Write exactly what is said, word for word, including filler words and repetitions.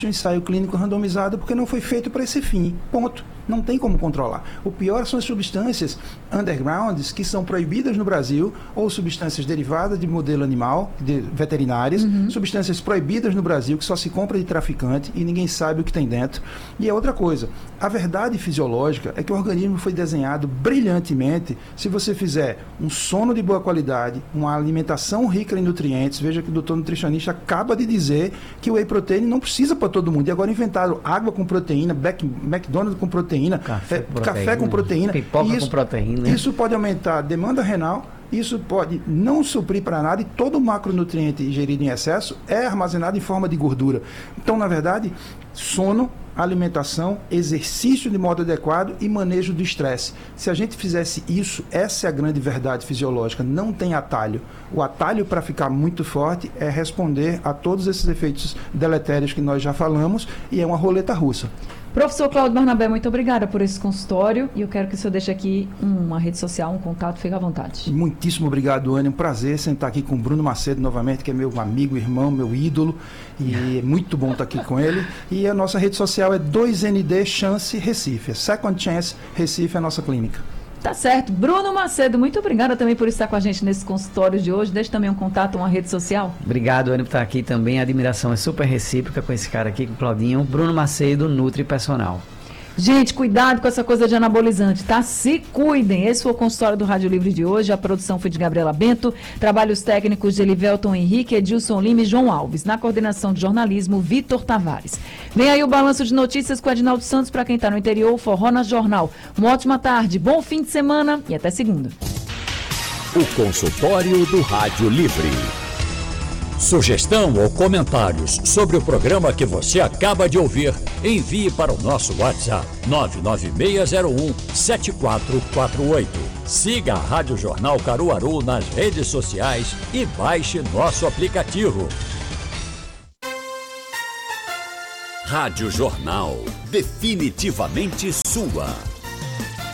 um ensaio clínico randomizado porque não foi feito para esse fim. Ponto. Não tem como controlar. O pior são as substâncias undergrounds que são proibidas no Brasil, ou substâncias derivadas de modelo animal, de veterinárias, uhum. substâncias proibidas no Brasil que só se compra de traficante e ninguém sabe o que tem dentro. E é outra coisa. A verdade fisiológica é que o organismo foi desenhado brilhantemente se você fizer um sono de boa qualidade, uma alimentação rica em nutrientes. Veja que o doutor nutricionista acaba de dizer que o whey protein não precisa para todo mundo. E agora inventaram água com proteína, Mac, McDonald's com proteína, café, é, com, café com proteína, pipoca isso, com proteína. Isso pode aumentar a demanda renal, isso pode não suprir para nada, e todo macronutriente ingerido em excesso é armazenado em forma de gordura. Então, na verdade, sono, alimentação, exercício de modo adequado e manejo do estresse. Se a gente fizesse isso, essa é a grande verdade fisiológica, não tem atalho. O atalho para ficar muito forte é responder a todos esses efeitos deletérios que nós já falamos, e é uma roleta russa. Professor Cláudio Barnabé, muito obrigada por esse consultório, e eu quero que o senhor deixe aqui uma rede social, um contato, fique à vontade. Muitíssimo obrigado, Anny, um prazer sentar aqui com o Bruno Macedo novamente, que é meu amigo, irmão, meu ídolo, e é muito bom estar aqui com ele. E a nossa rede social é dois N D Chance Recife, Second Chance Recife, é a nossa clínica. Tá certo. Bruno Macedo, muito obrigada também por estar com a gente nesse consultório de hoje. Deixe também um contato, uma rede social. Obrigado, Anny, por estar aqui também. A admiração é super recíproca com esse cara aqui, com o Claudinho. Bruno Macedo, Nutri Personal. Gente, cuidado com essa coisa de anabolizante, tá? Se cuidem. Esse foi o consultório do Rádio Livre de hoje. A produção foi de Gabriela Bento, trabalhos técnicos de Elivelton Henrique, Edilson Lima e João Alves. Na coordenação de jornalismo, Vitor Tavares. Vem aí o balanço de notícias com Adinaldo Santos para quem está no interior, Forró na Jornal. Uma ótima tarde, bom fim de semana e até segunda. O consultório do Rádio Livre. Sugestão ou comentários sobre o programa que você acaba de ouvir, envie para o nosso WhatsApp nove nove seis zero um sete quatro quatro oito. Siga a Rádio Jornal Caruaru nas redes sociais e baixe nosso aplicativo. Rádio Jornal, definitivamente sua.